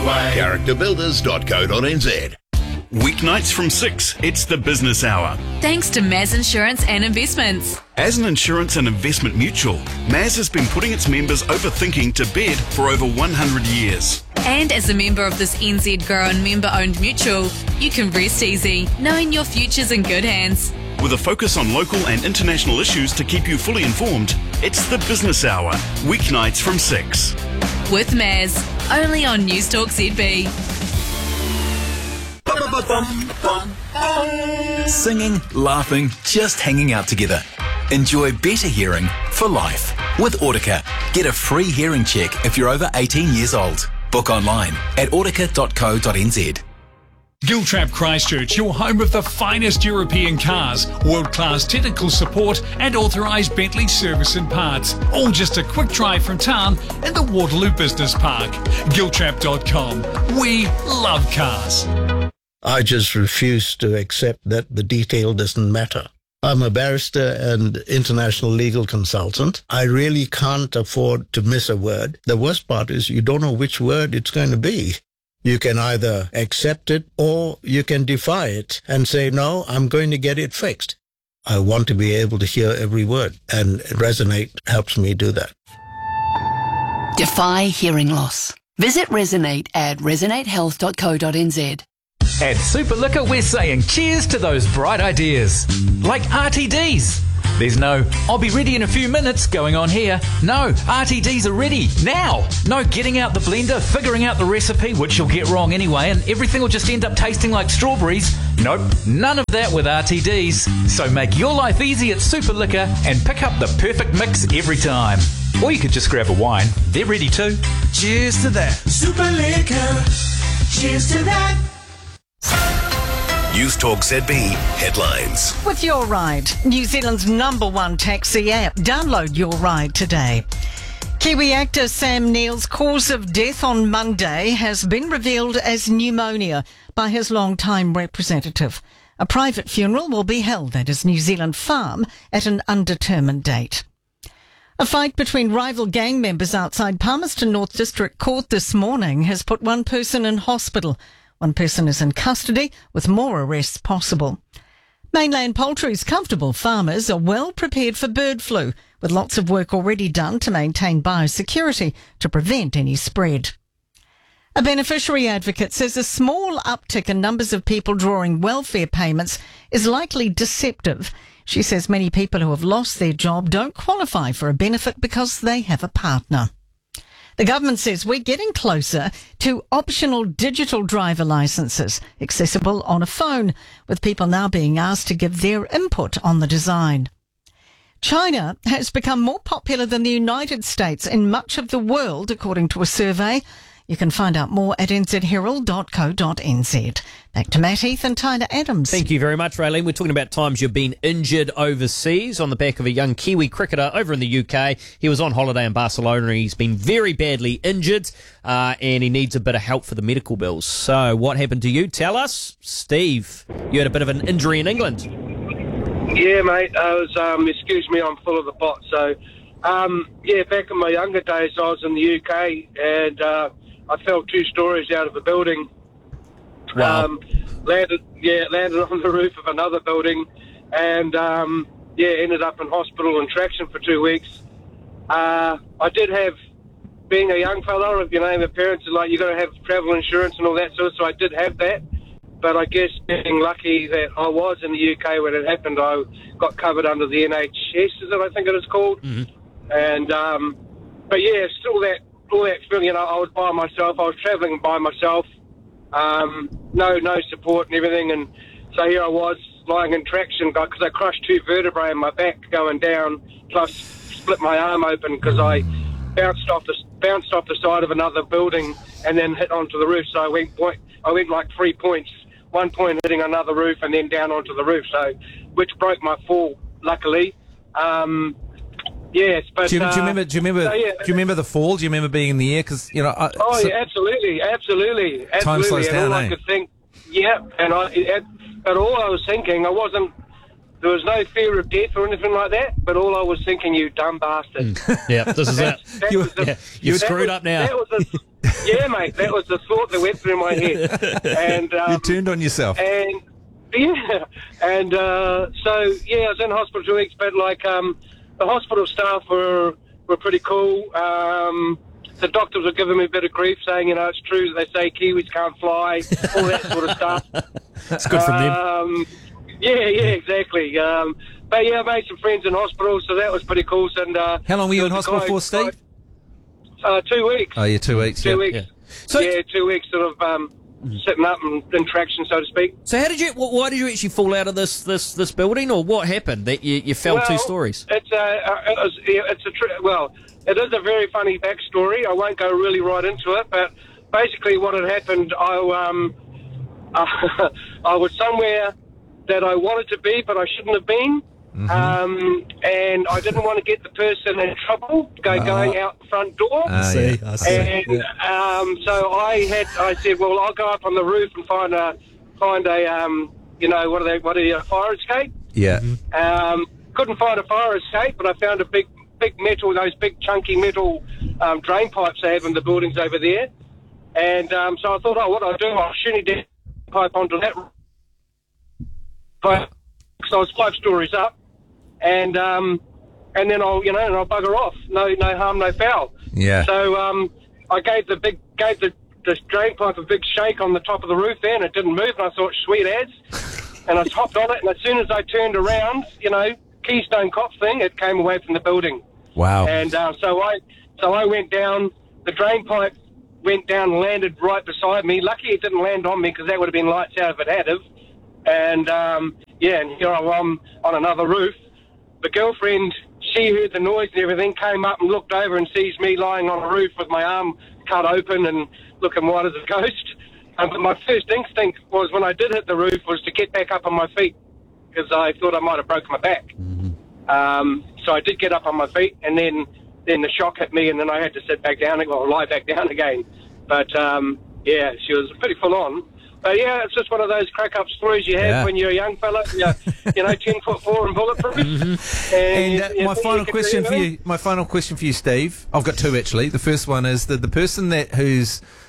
Characterbuilders.co.nz. Weeknights from 6, it's the business hour. Thanks to Maz Insurance and Investments. As an insurance and investment mutual, Maz has been putting its members overthinking to bed for over 100 years. And as a member of this NZ Grown member-owned mutual, you can rest easy, knowing your future's in good hands. With a focus on local and international issues to keep you fully informed, it's the business hour, weeknights from 6. With Maz, only on News Talk ZB. Singing, laughing, just hanging out together. Enjoy better hearing for life. With Audica, get a free hearing check if you're over 18 years old. Book online at audica.co.nz. Giltrap Christchurch, your home of the finest European cars, world-class technical support and authorised Bentley service and parts. All just a quick drive from town in the Waterloo Business Park. Giltrap.com. We love cars. I just refuse to accept that the detail doesn't matter. I'm a barrister and international legal consultant. I really can't afford to miss a word. The worst part is you don't know which word it's going to be. You can either accept it or you can defy it and say, no, I'm going to get it fixed. I want to be able to hear every word, and Resonate helps me do that. Defy hearing loss. Visit Resonate at resonatehealth.co.nz. At Super Liquor, we're saying cheers to those bright ideas. Like RTDs. There's no, I'll be ready in a few minutes going on here. No, RTDs are ready now. No getting out the blender, figuring out the recipe, which you'll get wrong anyway, and everything will just end up tasting like strawberries. Nope, none of that with RTDs. So make your life easy at Super Liquor and pick up the perfect mix every time. Or you could just grab a wine. They're ready too. Cheers to that. Super Liquor. Cheers to that. News Talk ZB headlines. With Your Ride, New Zealand's #1 taxi app. Download Your Ride today. Kiwi actor Sam Neill's cause of death on Monday has been revealed as pneumonia by his long-time representative. A private funeral will be held at his New Zealand farm at an undetermined date. A fight between rival gang members outside Palmerston North District Court this morning has put one person in hospital. One person is in custody, with more arrests possible. Mainland Poultry's comfortable farmers are well prepared for bird flu, with lots of work already done to maintain biosecurity to prevent any spread. A beneficiary advocate says a small uptick in numbers of people drawing welfare payments is likely deceptive. She says many people who have lost their job don't qualify for a benefit because they have a partner. The government says we're getting closer to optional digital driver licences, accessible on a phone, with people now being asked to give their input on the design. China has become more popular than the United States in much of the world, according to a survey. You can find out more at nzherald.co.nz. Back to Matt Heath and Tyler Adams. Thank you very much, Raylene. We're talking about times you've been injured overseas on the back of a young Kiwi cricketer over in the UK. He was on holiday in Barcelona and he's been very badly injured and he needs a bit of help for the medical bills. So what happened to you? Tell us. Steve, you had a bit of an injury in England. Yeah, mate. I was, excuse me, I'm full of the pot. So, back in my younger days, I was in the UK and I fell 2 stories out of a building. Wow. Landed on the roof of another building and, ended up in hospital and traction for 2 weeks. I did have, being a young fella, my parents are like, you got to have travel insurance and all that sort of, so I did have that. But I guess being lucky that I was in the UK when it happened, I got covered under the NHS, I think it is called. Mm-hmm. And, still that feeling, I was by myself, I was travelling by myself, no support and everything, and so here I was lying in traction because I crushed 2 vertebrae in my back going down, plus split my arm open because I bounced off the side of another building and then hit onto the roof. So I went like 3 points, 1 point hitting another roof and then down onto the roof. So which broke my fall, luckily. Yes, but do you remember the fall? Do you remember being in the air? Because absolutely. Time slows down. And all I could think, but all I was thinking, I wasn't There was no fear of death or anything like that, but all I was thinking, you dumb bastard. Yeah, this is it. You're screwed up now. Yeah, mate, that was the thought that went through my head. And you turned on yourself. And I was in hospital 2 weeks, but like the hospital staff were pretty cool. The doctors were giving me a bit of grief, saying, it's true that they say Kiwis can't fly, all that sort of stuff. It's good from them. Yeah, exactly. But I made some friends in hospital, so that was pretty cool. And how long were you in hospital for, Steve? 2 weeks. Oh, yeah, 2 weeks. 2 weeks. Yeah. So, 2 weeks sort of sitting up and in traction, so to speak. So why did you actually fall out of this building, or what happened that you fell 2 stories? It is a very funny backstory. I won't go really right into it, but basically what had happened, I was somewhere that I wanted to be, but I shouldn't have been. Mm-hmm. And I didn't want to get the person in trouble going out the front door. I see. And so I said, well, I'll go up on the roof and find a fire escape. Yeah. Couldn't find a fire escape, but I found a big metal, those big chunky metal drain pipes they have in the buildings over there. And so I thought, what I'll do, I'll shinny down the pipe onto that. So I was 5 stories up, and then I'll bugger off. No harm, no foul. Yeah. So I gave the drain pipe a big shake on the top of the roof there, and it didn't move. And I thought, sweet as. And I hopped on it, and as soon as I turned around, Keystone Cops thing, it came away from the building. Wow. And so I went down. The drain pipe went down and landed right beside me. Lucky it didn't land on me, because that would have been lights out if it had have. And, and here I am on another roof. The girlfriend, she heard the noise and everything, came up and looked over and sees me lying on a roof with my arm cut open and looking white as a ghost. But my first instinct was, when I did hit the roof, was to get back up on my feet, because I thought I might have broken my back. Mm-hmm. So I did get up on my feet, and then the shock hit me, and then I had to lie back down again. But, she was pretty full on. But it's just one of those crack-up stories you have when you're a young fella, 10'4" and bulletproof. Mm-hmm. My final question for you, Steve. I've got 2 actually. The first one is that the person who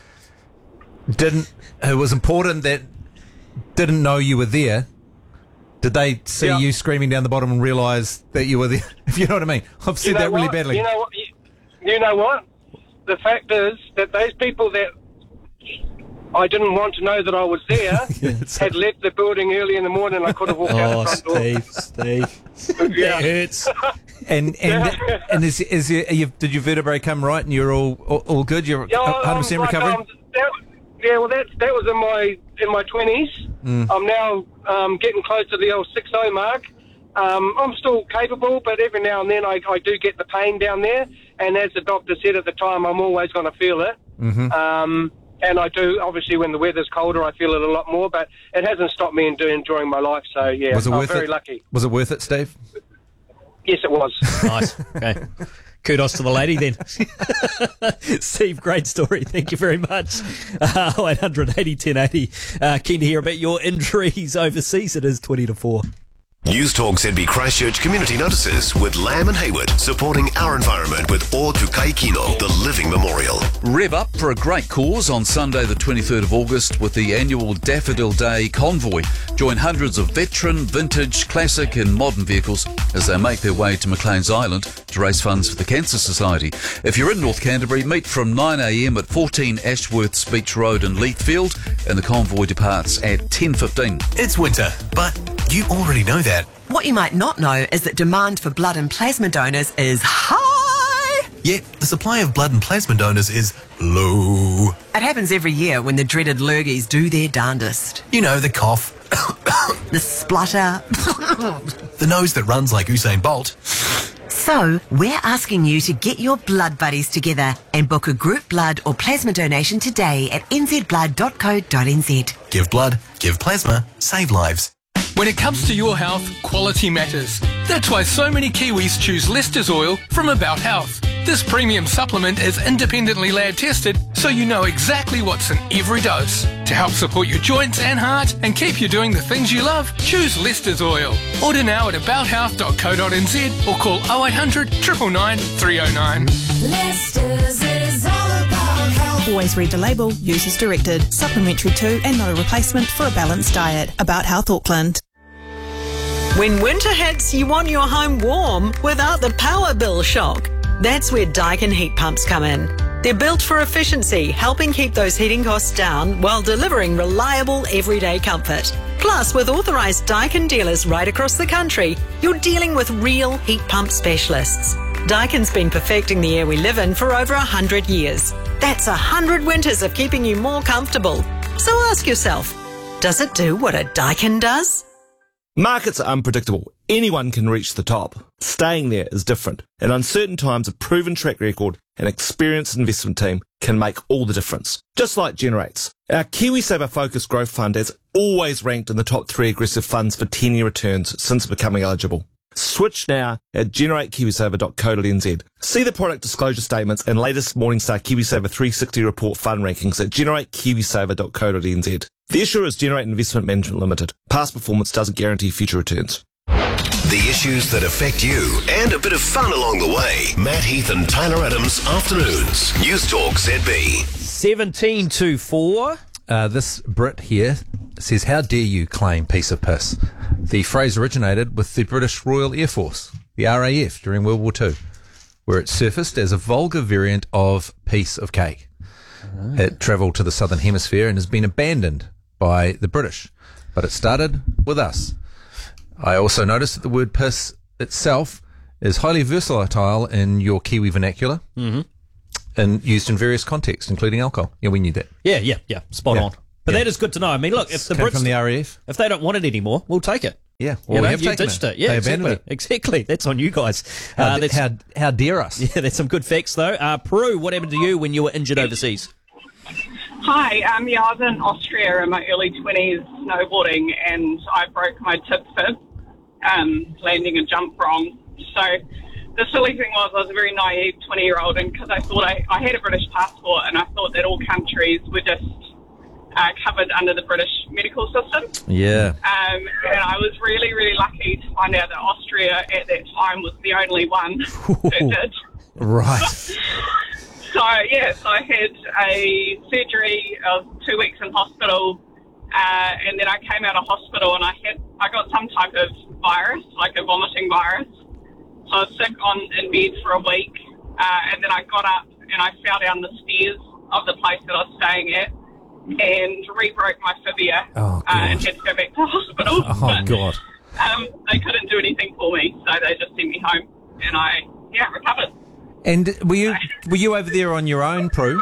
was important that didn't know you were there. Did they see you screaming down the bottom and realise that you were there? If you know what I mean. I've said that really badly. You know what? The fact is that those people that I didn't want to know that I was there had left the building early in the morning. I could have walked out the front door. Steve. That hurts. And did your vertebrae come right and you're all good? You're 100% recovered? That was in my 20s. I'm now getting close to the old 6-0 mark. I'm still capable, but every now and then I do get the pain down there. And as the doctor said at the time, I'm always going to feel it. Mm-hmm. And I do, obviously, when the weather's colder, I feel it a lot more, but it hasn't stopped me enjoying my life, so yeah, I'm very lucky. Was it worth it, Steve? Yes, it was. Nice. Okay. Kudos to the lady then. Steve, great story. Thank you very much. 0800 80 1080. Keen to hear about your injuries overseas. It is 20-4. News Talk ZB Christchurch Community Notices with Lamb and Hayward, supporting our environment with O Tukai Kino, the Living Memorial. Rev up for a great cause on Sunday the 23rd of August with the annual Daffodil Day Convoy. Join hundreds of veteran, vintage, classic and modern vehicles as they make their way to Maclean's Island to raise funds for the Cancer Society. If you're in North Canterbury, meet from 9am at 14 Ashworths Beach Road in Leithfield, and the convoy departs at 10:15. It's winter, but you already know that. What you might not know is that demand for blood and plasma donors is high. Yet the supply of blood and plasma donors is low. It happens every year when the dreaded lurgies do their darndest. You know, the cough. The splutter. The nose that runs like Usain Bolt. So, we're asking you to get your blood buddies together and book a group blood or plasma donation today at nzblood.co.nz. Give blood, give plasma, save lives. When it comes to your health, quality matters. That's why so many Kiwis choose Leicester's Oil from About Health. This premium supplement is independently lab tested, so you know exactly what's in every dose. To help support your joints and heart and keep you doing the things you love, choose Leicester's Oil. Order now at abouthealth.co.nz or call 0800 999 309. Leicester's is all about health. Always read the label, use as directed. Supplementary to and not a replacement for a balanced diet. About Health Auckland. When winter hits, you want your home warm without the power bill shock. That's where Daikin heat pumps come in. They're built for efficiency, helping keep those heating costs down while delivering reliable everyday comfort. Plus, with authorised Daikin dealers right across the country, you're dealing with real heat pump specialists. Daikin's been perfecting the air we live in for over 100 years. That's 100 winters of keeping you more comfortable. So ask yourself, does it do what a Daikin does? Markets are unpredictable. Anyone can reach the top. Staying there is different. In uncertain times, a proven track record and experienced investment team can make all the difference. Just like Generates. Our KiwiSaver Focus Growth Fund has always ranked in the top 3 aggressive funds for 10-year returns since becoming eligible. Switch now at generatekiwisaver.co.nz. See the product disclosure statements and latest Morningstar KiwiSaver 360 report fund rankings at generatekiwisaver.co.nz. The issuer is Generate Investment Management Limited. Past performance doesn't guarantee future returns. The issues that affect you and a bit of fun along the way. Matt Heath and Tyler Adams, Afternoons. News Talk ZB. 17 to 4. This Brit here says, how dare you claim piece of piss? The phrase originated with the British Royal Air Force, the RAF, during World War II, where it surfaced as a vulgar variant of piece of cake. It travelled to the Southern Hemisphere and has been abandoned by the British, but it started with us. I also noticed that the word piss itself is highly versatile in your Kiwi vernacular. Mm-hmm. And used in various contexts, including alcohol. Yeah, we knew that. Yeah. Spot on. But that is good to know. I mean, look, if the Came Brits from the RAF, if they don't want it anymore, we'll take it. Yeah, well, we have you taken ditched it. it. Yeah, They abandoned exactly. Exactly. That's on you guys. How dare us? Yeah, that's some good facts though. Prue, what happened to you when you were injured overseas? Hi, I was in Austria in my early 20s snowboarding, and I broke my tib fib, landing a jump wrong. So the silly thing was I was a very naive 20-year-old, and because I thought I had a British passport, and I thought that all countries were just covered under the British medical system. Yeah. And I was really, really lucky to find out that Austria at that time was the only one that did. Right. So I had a surgery of 2 weeks in hospital, and then I came out of hospital and I got some type of virus, like a vomiting virus. So I was sick in bed for a week, and then I got up and I fell down the stairs of the place that I was staying at and re-broke my fibia and had to go back to hospital. God. They couldn't do anything for me, so they just sent me home, and I recovered. And were you over there on your own, Prue?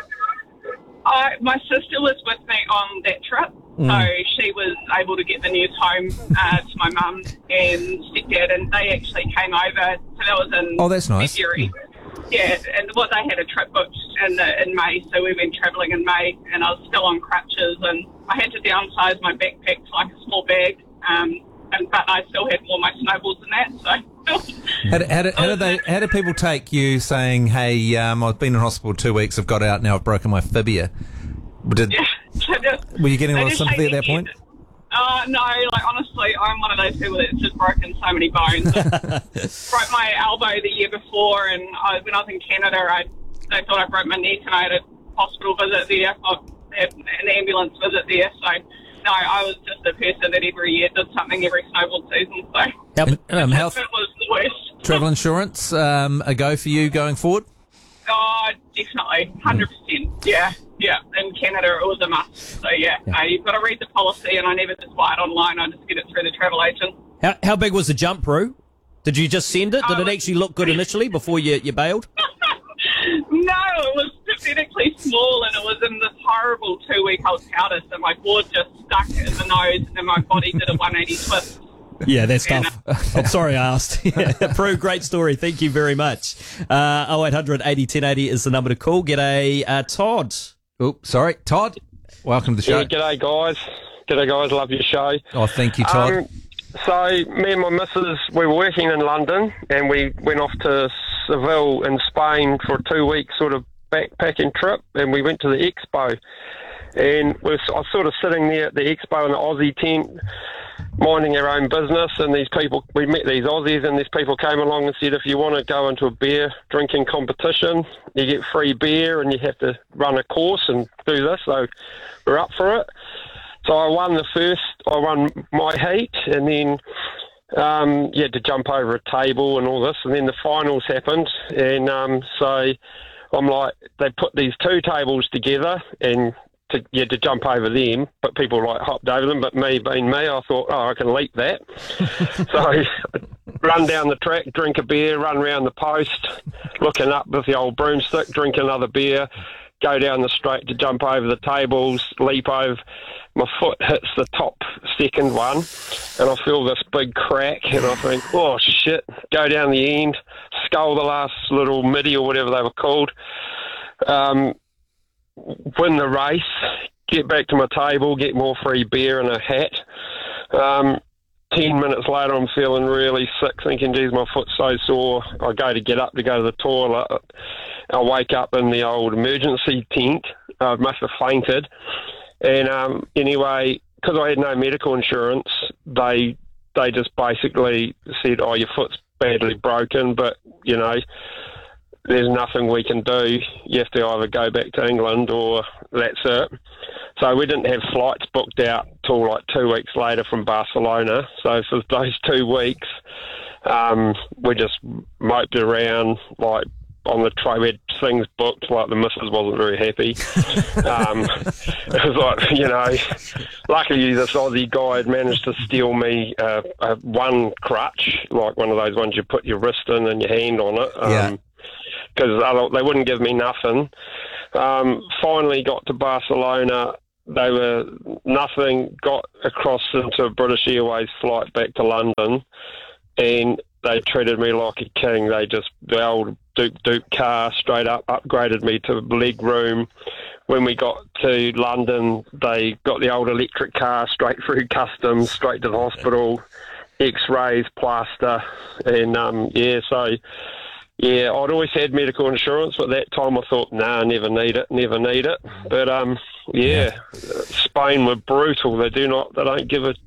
My sister was with me on that trip, so she was able to get the news home to my mum and stepdad, and they actually came over. So that was in that's nice. February. Yeah, and they had a trip booked in May, so we went travelling in May, and I was still on crutches, and I had to downsize my backpack to like a small bag, but I still had all my snowballs in that, so... How did people take you saying, hey, I've been in hospital 2 weeks, I've got out, now I've broken my fibia? Were you getting a lot of sympathy at that point? No, honestly, I'm one of those people that's just broken so many bones. Broke my elbow the year before, and when I was in Canada, they thought I broke my neck, and I had a hospital visit there, an ambulance visit there, so... No, I was just a person that every year did something every snowboard season, so health, it was the worst. Travel insurance, a go for you going forward? Oh, definitely, 100%, yeah. In Canada, it was a must, so you've got to read the policy, and I never just buy it online, I just get it through the travel agent. How big was the jump, Prue? Did you just send it? Did it actually look good initially before you bailed? No, it was pathetically small, and it was in this horrible 2-week-old powder, so my board just stuck in the nose, and then my body did a 180 twist. Yeah, that's tough. I'm sorry I asked. Prue, great story. Thank you very much. 0800 80 1080 is the number to call. G'day, Todd. Oh, sorry. Todd, welcome to the show. Yeah, g'day, guys. Love your show. Oh, thank you, Todd. So, me and my missus, we were working in London, and we went off to Seville in Spain for a 2-week sort of backpacking trip, and we went to the Expo. And I was sort of sitting there at the Expo in the Aussie tent, minding our own business, and we met these Aussies, and these people came along and said, if you want to go into a beer drinking competition, you get free beer and you have to run a course and do this. So we're up for it. So I won my heat, and then you had to jump over a table and all this, and then the finals happened, and so I'm like, they put these 2 tables together, and you had to jump over them, but people like hopped over them. But me being me, I thought, I can leap that. So I run down the track, drink a beer, run around the post, looking up with the old broomstick, drink another beer, go down the straight to jump over the tables, leap over. My foot hits the top second one, and I feel this big crack, and I think, oh shit, go down the end, scull the last little midi or whatever they were called, win the race, get back to my table, get more free beer and a hat. 10 minutes later, I'm feeling really sick, thinking, geez, my foot's so sore. I go to get up to go to the toilet. I wake up in the old emergency tent. I must have fainted. And anyway, because I had no medical insurance, they just basically said, oh, your foot's badly broken, but, you know, there's nothing we can do. You have to either go back to England or that's it. So we didn't have flights booked out till like 2 weeks later from Barcelona. So for those 2 weeks, we just moped around like on the train. We had things booked, like the missus wasn't very happy. It was like, you know, luckily this Aussie guy had managed to steal me one crutch, like one of those ones you put your wrist in and your hand on it. Because they wouldn't give me nothing. Finally got to Barcelona. They were nothing, got across into a British Airways flight back to London, and they treated me like a king. The old Duke car straight up upgraded me to leg room. When we got to London, they got the old electric car straight through customs, straight to the hospital, x-rays, plaster, and yeah, I'd always had medical insurance, but at that time I thought, nah, never need it. But, Spain were brutal. They don't give a,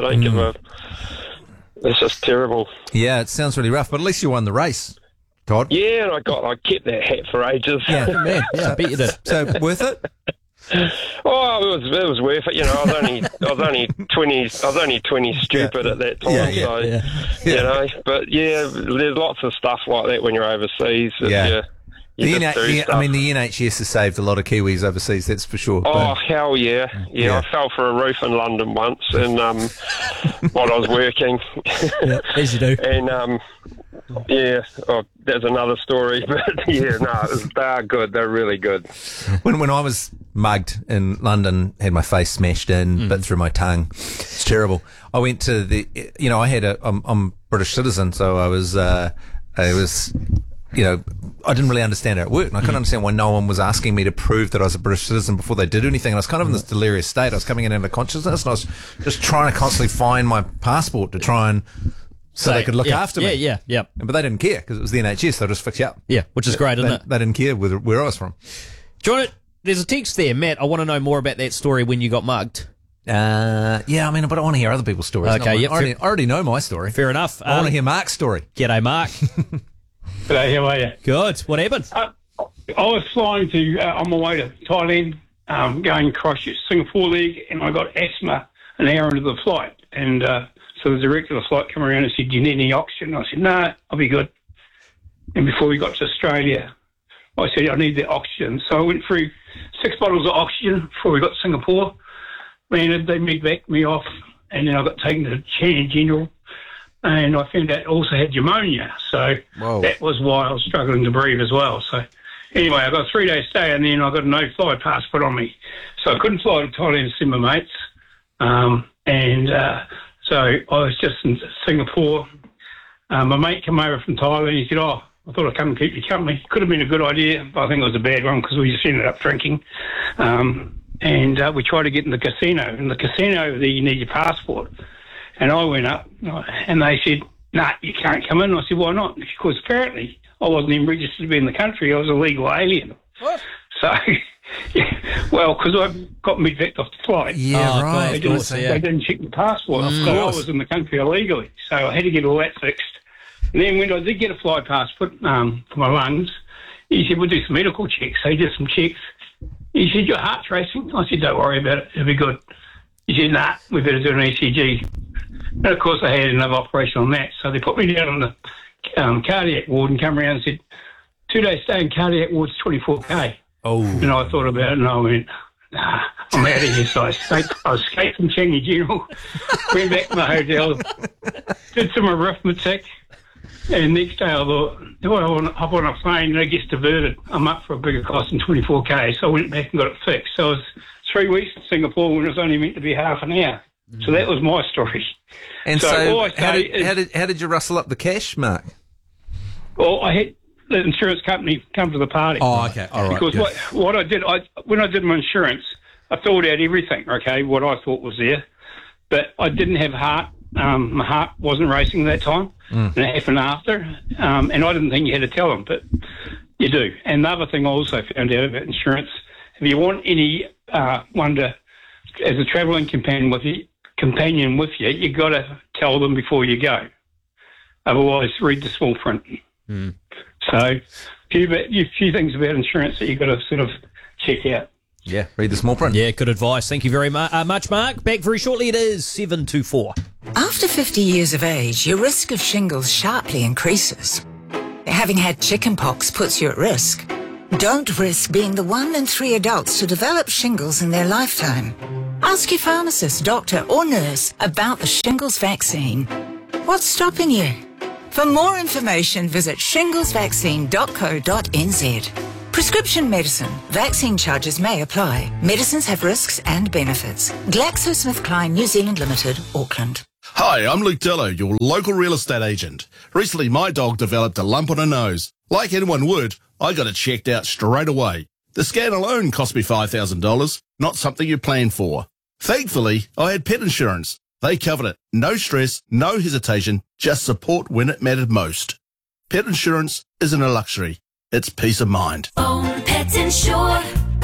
it's just terrible. Yeah, it sounds really rough, but at least you won the race, Todd. Yeah, and I kept that hat for ages. Yeah, man, I bet you did. So, worth it? Oh, it was worth it. You know, I was only 20 stupid at that time. You know, but yeah, there's lots of stuff like that when you're overseas. Yeah. The NHS has saved a lot of Kiwis overseas, that's for sure. Oh, hell yeah. I fell for a roof in London once, and while I was working. Yeah, as you do. And that's another story. But they're good. They're really good. When I was mugged in London, had my face smashed in, bit through my tongue. It's terrible. I went to I'm British citizen, so I was, I didn't really understand how it worked, and I couldn't understand why no one was asking me to prove that I was a British citizen before they did anything. And I was kind of in this delirious state. I was coming in out of consciousness, and I was just trying to constantly find my passport to try and so they could look after me. Yeah. But they didn't care because it was the NHS. They'll just fix you up. Yeah, which is great, isn't it? They didn't care where I was from. John, there's a text there, Matt. I want to know more about that story when you got mugged. But I want to hear other people's stories. Okay, I already know my story. Fair enough. I want to hear Mark's story. G'day, Mark. G'day, how are you? Good. What happened? I was flying on my way to Thailand, going across Singapore leg, and I got asthma an hour into the flight. And so the director of the flight came around and said, do you need any oxygen? I said, no, I'll be good. And before we got to Australia, I said, I need the oxygen. So I went through 6 bottles of oxygen before we got to Singapore. Landed, they backed me off, and then I got taken to Changi General. And I found out I also had pneumonia, so that was why I was struggling to breathe as well. So anyway, I got a 3-day stay, and then I got a no-fly passport on me. So I couldn't fly to Thailand to see my mates. So I was just in Singapore. My mate came over from Thailand. He said, I thought I'd come and keep you company. Could have been a good idea, but I think it was a bad one because we just ended up drinking. And we tried to get in the casino. In the casino, there you need your passport. And I went up, and they said, nah, you can't come in. I said, why not? Because apparently I wasn't even registered to be in the country. I was a legal alien. What? So, well, because I got mid-vect off the flight. Yeah, right. They didn't check my passport. So I was in the country illegally. So I had to get all that fixed. And then when I did get a fly passport for my lungs, he said, we'll do some medical checks. So he did some checks. He said, your heart's racing. I said, don't worry about it. It'll be good. He said, nah, we better do an ECG. And, of course, I had another operation on that. So they put me down on the cardiac ward and come around and said, 2 days stay in cardiac ward's 24K. Oh. And I thought about it and I went, nah, I'm out of here. So I escaped from Changi General, went back to my hotel, did some arithmetic, and next day I thought, do I want to hop on a plane and it gets diverted? I'm up for a bigger cost than 24K. So I went back and got it fixed. So it was 3 weeks in Singapore when it was only meant to be half an hour. So that was my story. And so all I how say did you rustle up the cash, Mark? Well, I had the insurance company come to the party. Oh, okay. All right. Because what I did, when I did my insurance, I filled out everything, okay, what I thought was there. But I didn't have heart. My heart wasn't racing that time. And it happened after. And I didn't think you had to tell them, but you do. And the other thing I also found out about insurance, if you want any one to, as a travelling companion with you, you got to tell them before you go. Otherwise, read the small print. So, a few things about insurance that you've got to sort of check out. Yeah, read the small print. Yeah, good advice. Thank you very much, Mark. Back very shortly. It is 7:24. After 50 years of age, your risk of shingles sharply increases. Having had chickenpox puts you at risk. Don't risk being the 1 in 3 adults to develop shingles in their lifetime. Ask your pharmacist, doctor, or nurse about the shingles vaccine. What's stopping you? For more information, visit shinglesvaccine.co.nz. Prescription medicine. Vaccine charges may apply. Medicines have risks and benefits. GlaxoSmithKline New Zealand Limited, Auckland. Hi, I'm Luke Dillo, your local real estate agent. Recently, my dog developed a lump on her nose. Like anyone would, I got it checked out straight away. The scan alone cost me $5,000, not something you plan for. Thankfully, I had pet insurance. They covered it. No stress, no hesitation, just support when it mattered most. Pet insurance isn't a luxury. It's peace of mind. Own Pet Insure.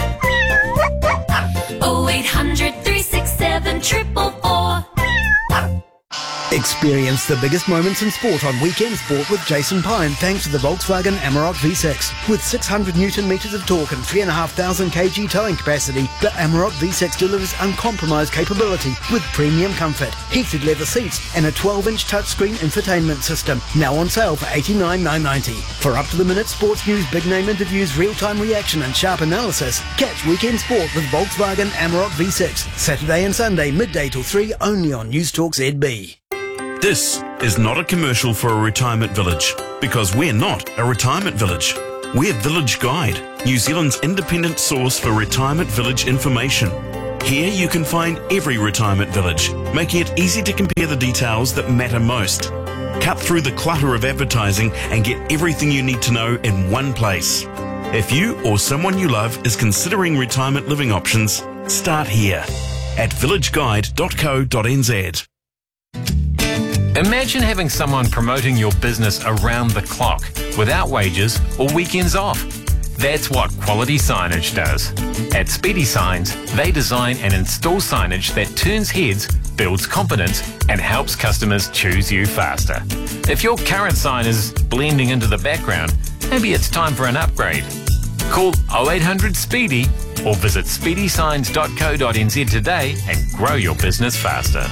0800 367 444. Experience the biggest moments in sport on Weekend Sport with Jason Pine thanks to the Volkswagen Amarok V6. With 600 Newton metres of torque and 3,500 kg towing capacity, the Amarok V6 delivers uncompromised capability with premium comfort, heated leather seats and a 12-inch touchscreen infotainment system. Now on sale for $89,990. For up-to-the-minute sports news, big-name interviews, real-time reaction and sharp analysis, catch Weekend Sport with Volkswagen Amarok V6. Saturday and Sunday, midday till 3, only on News Talk ZB. This is not a commercial for a retirement village, because we're not a retirement village. We're Village Guide, New Zealand's independent source for retirement village information. Here you can find every retirement village, making it easy to compare the details that matter most. Cut through the clutter of advertising and get everything you need to know in one place. If you or someone you love is considering retirement living options, start here at villageguide.co.nz. Imagine having someone promoting your business around the clock, without wages or weekends off. That's what Quality Signage does. At Speedy Signs, they design and install signage that turns heads, builds confidence, and helps customers choose you faster. If your current sign is blending into the background, maybe it's time for an upgrade. Call 0800 Speedy or visit speedysigns.co.nz today and grow your business faster.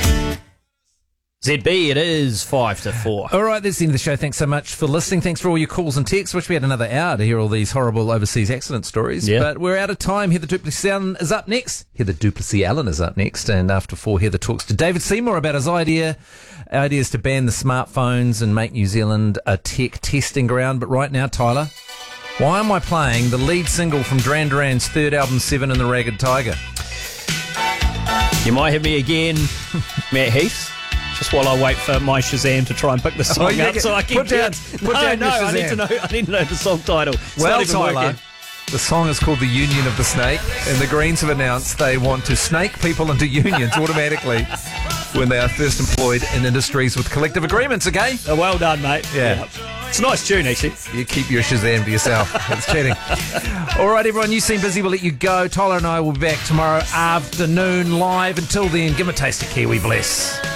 ZB, it is 5-4. All right, that's the end of the show. Thanks so much for listening. Thanks for all your calls and texts. Wish we had another hour to hear all these horrible overseas accident stories. Yeah. But we're out of time. Heather Duplessis-Allen is up next. And after 4, Heather talks to David Seymour about his ideas to ban the smartphones and make New Zealand a tech testing ground. But right now, Tyler, why am I playing the lead single from Duran Duran's third album, 7 and the Ragged Tiger? You might have me again, Matt Heath. Just while I wait for my Shazam to try and pick the song up so I can put down I need to know the song title. Well, Tyler, the song is called The Union of the Snake, and the Greens have announced they want to snake people into unions automatically when they are first employed in industries with collective agreements, okay? Well done, mate. Yeah. It's a nice tune, actually. You keep your Shazam to yourself. It's cheating. All right, everyone, you seem busy. We'll let you go. Tyler and I will be back tomorrow afternoon live. Until then, give 'em a taste of Kiwi Bless.